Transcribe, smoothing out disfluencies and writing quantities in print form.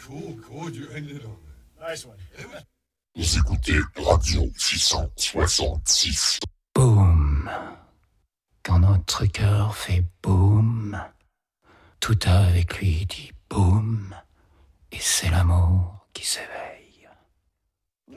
Nice one. Vous écoutez Radio 666. Boum. Quand notre cœur fait boum, tout avec lui dit boum, et c'est l'amour qui s'éveille.